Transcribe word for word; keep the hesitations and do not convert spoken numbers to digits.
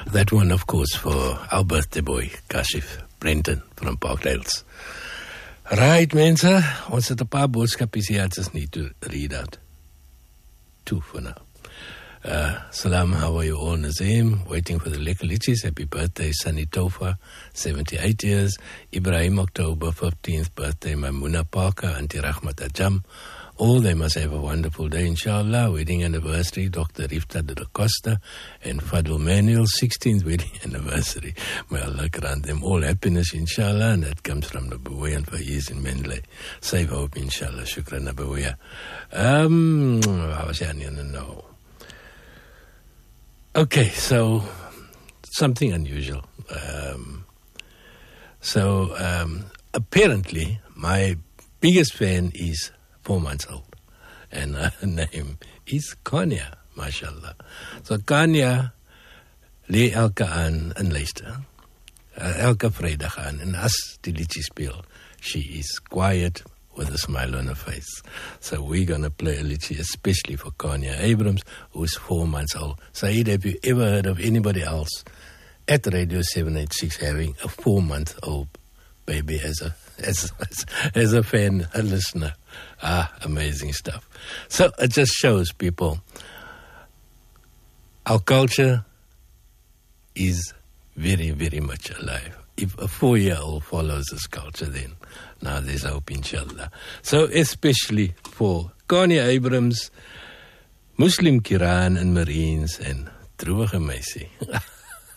That one, of course, for our birthday boy, Kashif Brenton from Parkdales. Right, mense, ons het 'n paar boodskapies hier, I just need to read out. Two for now. Uh, Salam, how are you all, Nazim? Waiting for the Lekalichis. Happy birthday, Sunny Tofa, seventy-eight years. Ibrahim, October fifteenth birthday, Mamuna Parker, Auntie Rahmat Ajam. All they must have a wonderful day, inshallah. Wedding anniversary, Doctor Rifta de Costa and Fadl Manuel, sixteenth wedding anniversary. May Allah grant them all happiness, inshallah. And that comes from Nabawiya and Faiz in Menley. Save hope, inshallah. Shukran, Nabawiya. Um, I was going to know. Okay, so something unusual. Um, so um, apparently, my biggest fan is four months old, and her name is Kanya, mashallah. So Kanya lê elke aan in luister, uh, elke Vrydag aan, en as die liedjie speel, she is quiet with a smile on her face. So we're going to play a liedjie especially for Kanya Abrams, who's four months old. Saeed, have you ever heard of anybody else at Radio seven eighty-six having a four-month-old baby as a as, as, as a fan, a listener? Ah, amazing stuff. So it just shows people our culture is very, very much alive. If a four-year-old follows this culture, then now there's hope, inshallah. So especially for Kanya Abrams, Muslim Kiran and Marines, and Droege Meisie.